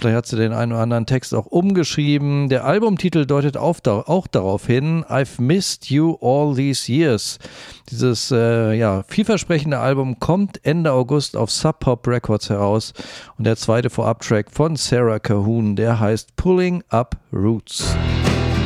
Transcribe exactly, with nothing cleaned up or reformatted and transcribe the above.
Vielleicht hat sie den einen oder anderen Text auch umgeschrieben. Der Albumtitel deutet auf, auch darauf hin, I've missed you all these years. Dieses äh, ja, vielversprechende Album kommt Ende August auf Sub Pop Records heraus. Und der zweite Vorab-Track von Sarah Cahoon, der heißt Pulling Up Roots.